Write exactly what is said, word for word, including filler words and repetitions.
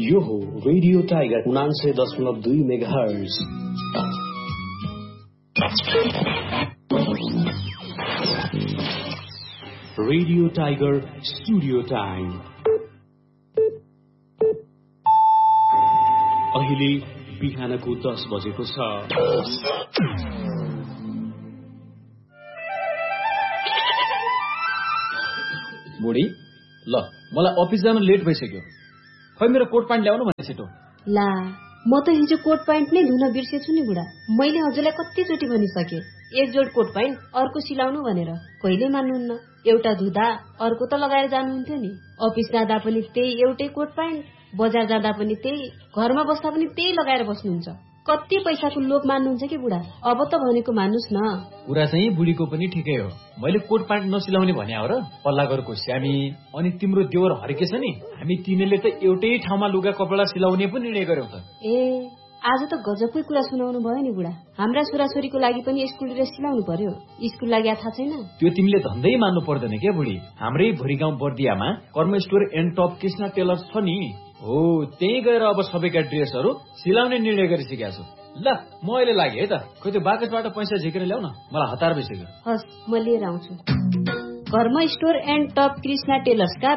यो हो radio tiger उनान्सय दशमलव दुई megahertz. Radio tiger studio time अहिले बिहानको दस बजेको छ। बुढी ल मलाई अफिस जान लेट भइसक्यो, खै मेरो कोट प्यान्ट ल्याउनु भने छिटो। ला म त हिजो कोट प्यान्ट नै धुन बिर्सेछु नि बुढा। मैले हजुरलाई कतिचोटि भनिसके एक जोड कोट प्यान्ट अर्को सिलाउनु भनेर, कहिले मान्नुहुन्न। एउटा धुँदा अर्को त लगाएर जानुहुन्थ्यो नि। अफिस जाँदा पनि त्यही एउटै कोट प्यान्ट, बजार जाँदा पनि त्यही, घरमा बस्दा पनि त्यही लगाएर बस्नुहुन्छ। कति पैसाको लोभ मान्नुहुन्छ कि बुढा। अब त भनेको मान्नुस् न। कुरा चाहिँ बुढीको पनि ठिकै हो। मैले कोट प्यान्ट नसिलाउने भने हो र? पल्लाघरको श्यामी अनि तिम्रो देवर हर्के छ नि, हामी तिमीले त एउटै ठाउँमा लुगा कपडा सिलाउने पनि निर्णय गर्यौ त। ए आज त गजबकै कुरा सुनाउनु भयो नि बुढा। हाम्रा छोराछोरीको लागि पनि स्कुल ड्रेस सिलाउनु पर्यो। स्कुल लागि थाहा छैन? त्यो तिमीले धन्दै मान्नु पर्दैन के बुढी। हाम्रै भोरीगाउँ बर्दियामा कर्म store and top Krishna tailors छ नि, हो त्यही गएर अब सबैका ड्रेसहरू सिलाउने निर्णय गरिसकेका छु। ल म अहिले लागे है त, खोइ त्यो बाकसबाट पैसा झिकेर ल्याउ न, मलाई हतार भइसक्यो। हस् म लिएर आउँछु। कर्म स्टोर एन्ड टप कृष्ण टेलर्सका